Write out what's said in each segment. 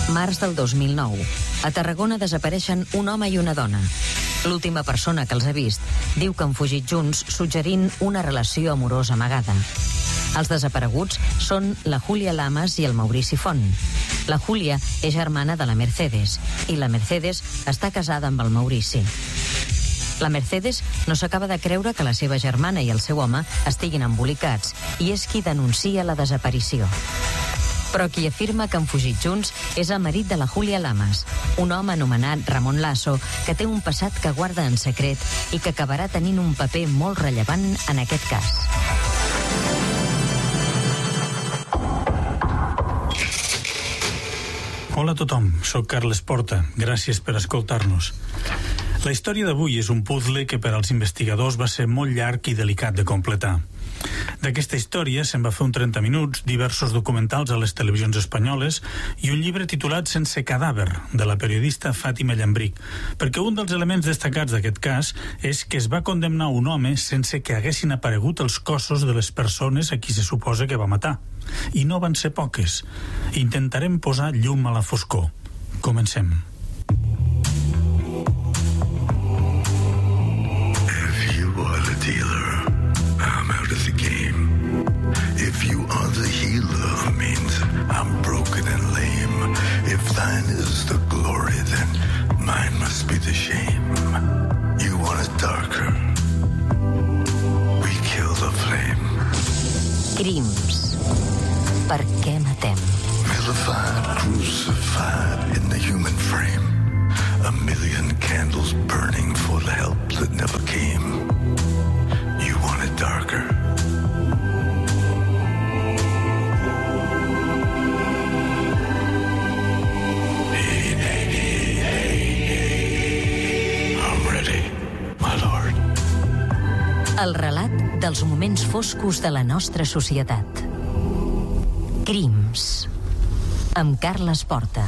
Març del 2009. A Tarragona desapareixen un home i una dona. L'última persona que els ha vist diu que han fugit junts, suggerint una relació amorosa amagada. Els desapareguts són la Júlia Lamas i el Maurici Font. La Júlia és germana de la Mercedes i la Mercedes està casada amb el Maurici. La Mercedes no s'acaba de creure que la seva germana i el seu home estiguin embolicats i és qui denuncia la desaparició. Però qui afirma que han fugit junts és el marit de la Júlia Lamas, un home anomenat Ramon Lasso, que té un passat que guarda en secret i que acabarà tenint un paper molt rellevant en aquest cas. Hola a tothom, soc Carles Porta. Gràcies per escoltar-nos. La història d'avui és un puzzle que per als investigadors va ser molt llarg i delicat de completar. D'aquesta història se'n va fer un 30 minuts, diversos documentals a les televisions espanyoles i un llibre titulat Sense cadàver, de la periodista Fàtima Llambric, perquè un dels elements destacats d'aquest cas és que es va condemnar un home sense que haguessin aparegut els cossos de les persones a qui se suposa que va matar. I no van ser poques. Intentarem posar llum a la foscor. Comencem. If you are the dealer, I'm out of the game. If you are the healer, means I'm broken and lame. If thine is the glory, then mine must be the shame. You want it darker, we kill the flame. Crims. Per què matem? Vilified, crucified in the human frame. A million candles burning for the help that never came. You want it darker. Hey, I'm ready, my lord. El relat dels moments foscos de la nostra societat. Crims. Amb Carles Porta.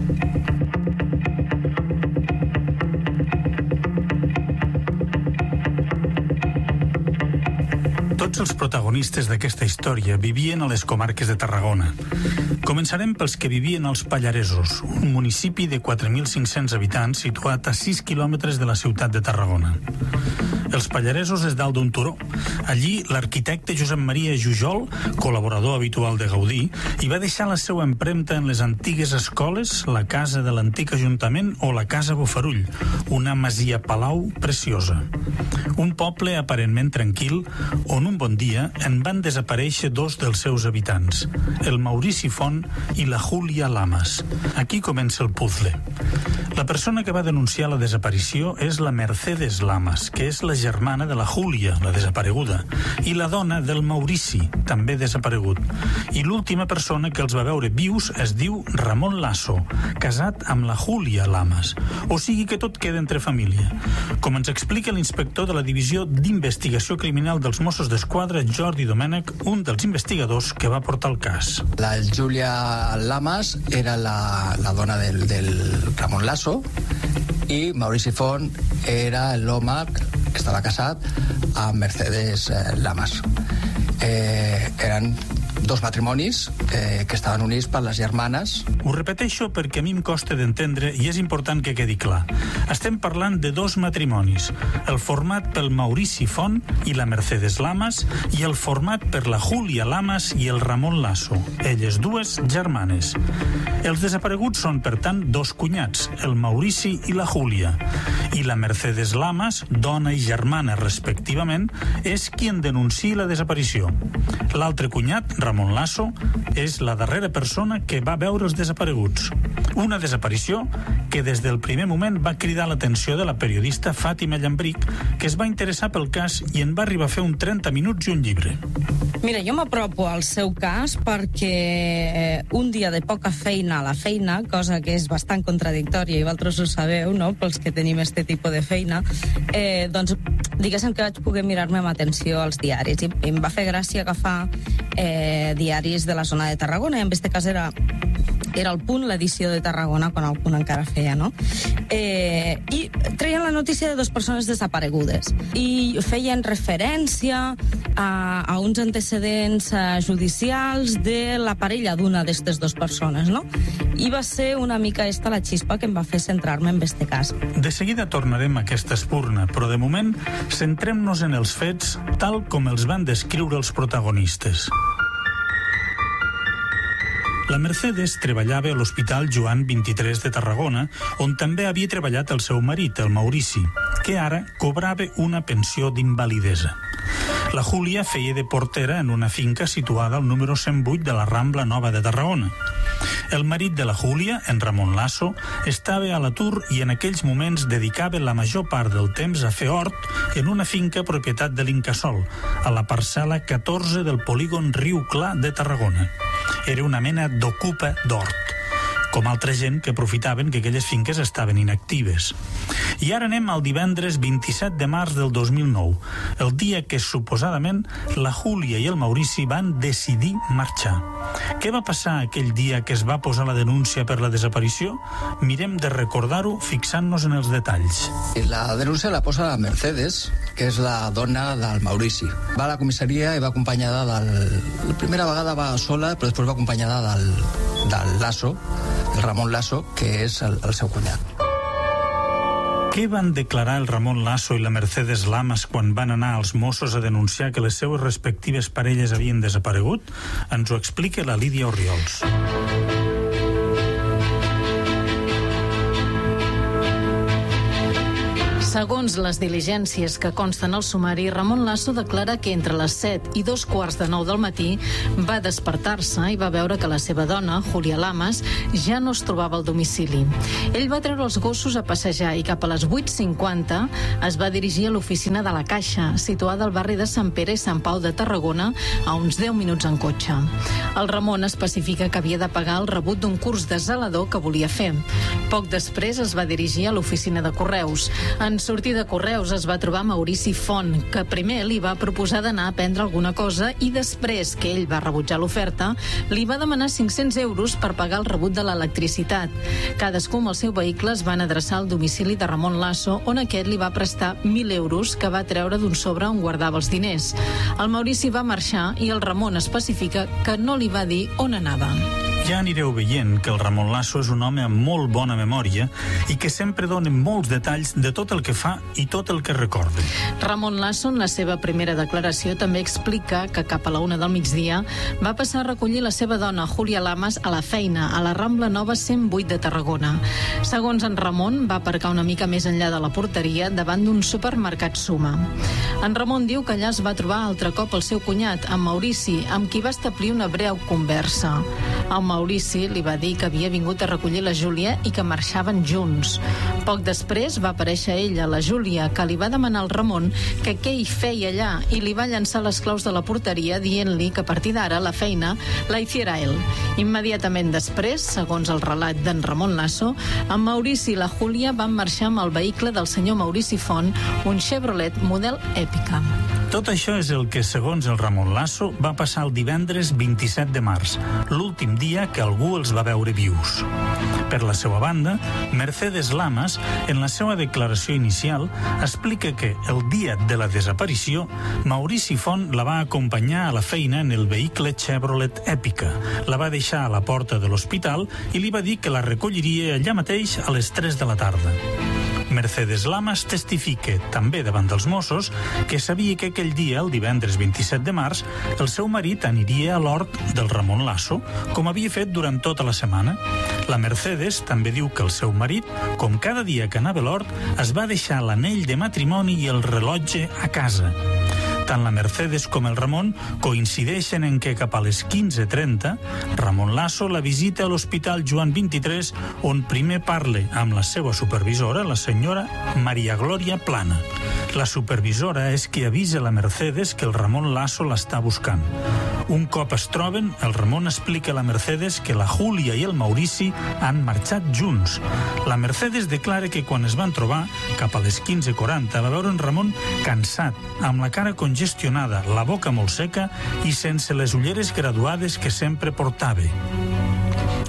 Tots els protagonistes d'aquesta història vivien a les comarques de Tarragona. Començarem pels que vivien als Pallaresos, un municipi de 4.500 habitants situat a 6 quilòmetres de la ciutat de Tarragona. Els Pallaresos és dalt d'un turó. Allí, l'arquitecte Josep Maria Jujol, col·laborador habitual de Gaudí, hi va deixar la seva empremta en les antigues escoles, la casa de l'antic ajuntament o la casa Bofarull, una masia palau preciosa. Un poble aparentment tranquil, on un bon dia en van desaparèixer dos dels seus habitants, el Maurici Font i la Júlia Lamas. Aquí comença el puzzle. La persona que va denunciar la desaparició és la Mercedes Lamas, que és la germana de la Júlia, la desapareguda, i la dona del Maurici, també desaparegut. I l'última persona que els va veure vius es diu Ramon Lasso, casat amb la Júlia Lamas. O sigui que tot queda entre família. Com ens explica l'inspector de la Divisió d'Investigació Criminal dels Mossos d'Esquadra, Jordi Domènech, un dels investigadors que va portar el cas. La Júlia Lamas era la dona del Ramon Lasso i Maurici Font era l'home que estava casat amb Mercedes Lamas. Eren dos matrimonis que estaven units per les germanes. Ho repeteixo perquè a mi em costa d'entendre i és important que quedi clar. Estem parlant de dos matrimonis, el format pel Maurici Font i la Mercedes Lamas i el format per la Júlia Lamas i el Ramon Lasso, elles dues germanes. Els desapareguts són, per tant, dos cunyats, el Maurici i la Júlia. I la Mercedes Lamas, dona i germana respectivament, és qui en denuncia la desaparició. L'altre cunyat, Ramon Lasso, és la darrera persona que va veure els desapareguts. Una desaparició que des del primer moment va cridar l'atenció de la periodista Fàtima Llambric, que es va interessar pel cas i en va arribar a fer un 30 minuts i un llibre. Mira, jo m'apropo al seu cas perquè un dia de poca feina a la feina, cosa que és bastant contradictòria i vosaltres ho sabeu, no?, pels que tenim este tipus de feina, doncs diguéssim que vaig poder mirar-me amb atenció als diaris i em va fer gràcia agafar diaris de la zona de Tarragona, i en aquest cas era Era El Punt, l'edició de Tarragona, quan El Punt encara feia, no? I treien la notícia de 2 persones desaparegudes i feien referència a uns antecedents judicials de la parella d'una d'aquestes 2 persones, no? I va ser una mica la xispa que em va fer centrar-me en este cas. De seguida tornarem a aquesta espurna, però de moment centrem-nos en els fets tal com els van descriure els protagonistes. La Mercedes treballava a l'Hospital Joan 23 de Tarragona, on també havia treballat el seu marit, el Maurici, que ara cobrava una pensió d'invalidesa. La Júlia feia de portera en una finca situada al número 108 de la Rambla Nova de Tarragona. El marit de la Júlia, en Ramon Lasso, estava a l'atur i en aquells moments dedicava la major part del temps a fer hort en una finca propietat de l'Incasòl, a la parcel·la 14 del polígon Riu Clar de Tarragona. Era una mena d'ocupa d'hort, com altra gent que aprofitaven que aquelles finques estaven inactives. I ara anem al divendres 27 de març del 2009, el dia que suposadament la Júlia i el Maurici van decidir marxar. Què va passar aquell dia que es va posar la denúncia per la desaparició? Mirem de recordar-ho fixant-nos en els detalls. La denúncia la posa la Mercedes, que és la dona del Maurici. Va a la comissaria i va acompanyada La primera vegada va sola, però després va acompanyada del Lasso, el Ramon Lasso, que és el seu cunyat. Què van declarar el Ramon Lasso i la Mercedes Lamas quan van anar als Mossos a denunciar que les seues respectives parelles havien desaparegut? Ens ho explica la Lídia Orriols. Segons les diligències que consten al sumari, Ramon Lasso declara que entre les 7 i 2:15 del matí va despertar-se i va veure que la seva dona, Júlia Lamas, ja no es trobava al domicili. Ell va treure els gossos a passejar i cap a les 8:50 es va dirigir a l'oficina de la Caixa, situada al barri de Sant Pere i Sant Pau de Tarragona, a uns 10 minuts en cotxe. El Ramon especifica que havia de pagar el rebut d'un curs de zelador que volia fer. Poc després es va dirigir a l'oficina de Correus. En sortir de Correus es va trobar Maurici Font, que primer li va proposar d'anar a prendre alguna cosa i després que ell va rebutjar l'oferta, li va demanar 500 euros per pagar el rebut de l'electricitat. Cadascú amb el seu vehicle es van adreçar al domicili de Ramon Lasso, on aquest li va prestar 1.000 euros que va treure d'un sobre on guardava els diners. El Maurici va marxar i el Ramon especifica que no li va dir on anava. Ja anireu veient que el Ramon Lasso és un home amb molt bona memòria i que sempre dona molts detalls de tot el que fa i tot el que recorda. Ramon Lasso, en la seva primera declaració, també explica que cap a la 1 del migdia va passar a recollir la seva dona, Júlia Lamas, a la feina, a la Rambla Nova 108 de Tarragona. Segons en Ramon, va aparcar una mica més enllà de la porteria davant d'un supermercat Suma. En Ramon diu que allà es va trobar altre cop el seu cunyat, en Maurici, amb qui va establir una breu conversa. El Maurici li va dir que havia vingut a recollir la Júlia i que marxaven junts. Poc després va aparèixer ella, la Júlia, que li va demanar al Ramon que què hi feia allà i li va llançar les claus de la porteria dient-li que a partir d'ara la feina la hiciera ell. Immediatament després, segons el relat d'en Ramon Lasso, en Maurici i la Júlia van marxar amb el vehicle del senyor Maurici Font, un Chevrolet model Èpica. Tot això és el que, segons el Ramon Lasso, va passar el divendres 27 de març, l'últim dia que algú els va veure vius. Per la seva banda, Mercedes Lamas, en la seva declaració inicial, explica que el dia de la desaparició, Maurici Font la va acompanyar a la feina en el vehicle Chevrolet Èpica. La va deixar a la porta de l'hospital i li va dir que la recolliria allà mateix a les 3 de la tarda. Mercedes Lamas testifica, també davant dels Mossos, que sabia que aquell dia, el divendres 27 de març, el seu marit aniria a l'hort del Ramon Lasso, com havia fet durant tota la setmana. La Mercedes també diu que el seu marit, com cada dia que anava a l'hort, es va deixar l'anell de matrimoni i el rellotge a casa. Tant la Mercedes com el Ramon coincideixen en que cap a les 15:30 Ramon Lasso la visita a l'Hospital Joan 23, on primer parla amb la seva supervisora, la senyora Maria Glòria Plana. La supervisora és qui avisa la Mercedes que el Ramon Lasso l'està buscant. Un cop es troben, el Ramon explica a la Mercedes que la Júlia i el Maurici han marxat junts. La Mercedes declara que quan es van trobar, cap a les 15:40, va veure en Ramon cansat, amb la cara congestionada, la boca molt seca i sense les ulleres graduades que sempre portava.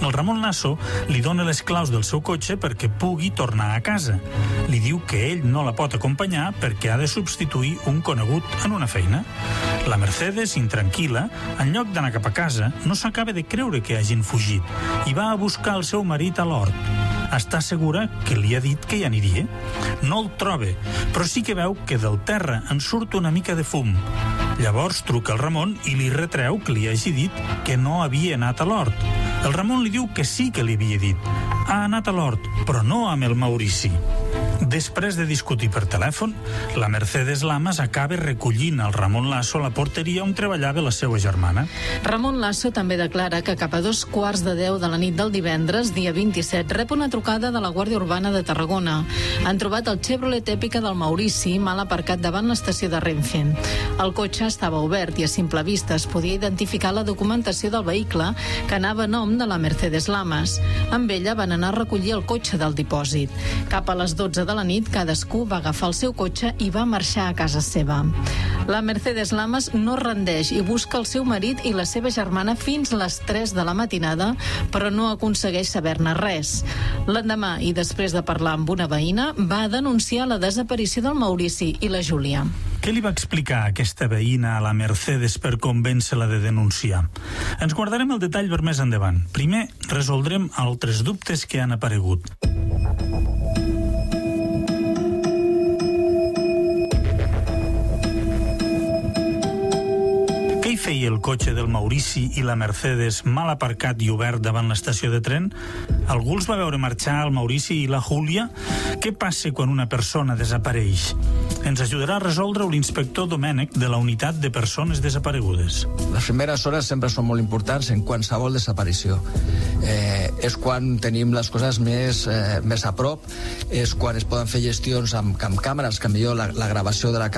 El Ramon Lasso li dona les claus del seu cotxe perquè pugui tornar a casa. Li diu que ell no la pot acompanyar perquè ha de substituir un conegut en una feina. La Mercedes, intranquil·la, en lloc d'anar cap a casa, no s'acaba de creure que hagin fugit i va a buscar el seu marit a l'hort. Està segura que li ha dit que hi aniria. No el troba, però sí que veu que del terra en surt una mica de fum. Llavors truca al Ramon i li retreu que li hagi dit que no havia anat a l'hort. El Ramon li diu que sí que li havia dit. Ha anat a l'hort, però no amb el Maurici. Després de discutir per telèfon, la Mercedes Lamas acaba recollint el Ramon Lasso a la porteria on treballava la seva germana. Ramon Lasso també declara que cap a 9:45 de la nit del divendres, dia 27, rep una trucada de la Guàrdia Urbana de Tarragona. Han trobat el Chevrolet Èpica del Maurici mal aparcat davant l'estació de Renfe. El cotxe estava obert i a simple vista es podia identificar la documentació del vehicle que anava a nom de la Mercedes Lamas. Amb ella van anar a recollir el cotxe del dipòsit. Cap a les 12 de la nit, cadascú va agafar el seu cotxe i va marxar a casa seva. La Mercedes Lamas no rendeix i busca el seu marit i la seva germana fins les 3 de la matinada, però no aconsegueix saber-ne res. L'endemà, i després de parlar amb una veïna, va denunciar la desaparició del Maurici i la Júlia. Què li va explicar aquesta veïna a la Mercedes per convèncer-la de denunciar? Ens guardarem el detall per més endavant. Primer, resoldrem altres dubtes que han aparegut. Què hi feia el cotxe del Maurici i la Mercedes mal aparcat i obert davant l'estació de tren? Algú els va veure marxar, el Maurici i la Júlia? Què passa quan una persona desapareix? Ens ajudarà a resoldre-ho l'inspector Domènec de la Unitat de Persones Desaparegudes. Les primeres hores sempre són molt importants en qualsevol desaparició. És quan tenim les coses més a prop, és quan es poden fer gestions amb càmeres, que millor la gravació de la càmera